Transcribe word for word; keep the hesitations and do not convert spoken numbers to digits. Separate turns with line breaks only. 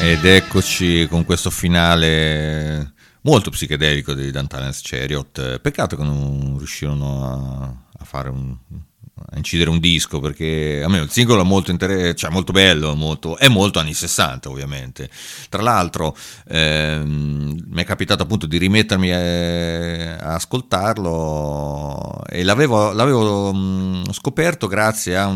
Ed eccoci con questo finale molto psichedelico di Dantelis Chariot. Peccato che non riuscirono a, a fare un, a incidere un disco, perché a me il singolo è molto inter- cioè molto bello, molto, è molto anni sessanta ovviamente. Tra l'altro ehm, mi è capitato appunto di rimettermi a, a ascoltarlo e l'avevo, l'avevo mh, scoperto grazie a